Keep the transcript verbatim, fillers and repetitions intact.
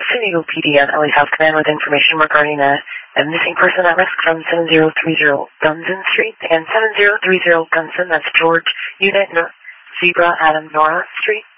San Diego P D on L A South Command with information regarding a, a missing person at risk from seven zero three zero Gunson Street and seven zero three zero Gunson, that's George Unit Zebra Adam Nora Street.